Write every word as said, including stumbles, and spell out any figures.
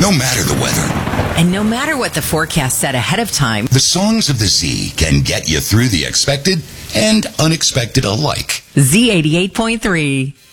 no matter the weather. And no matter what the forecast said ahead of time, The songs of the Z can get you through the expected and unexpected alike. Z eighty-eight point three.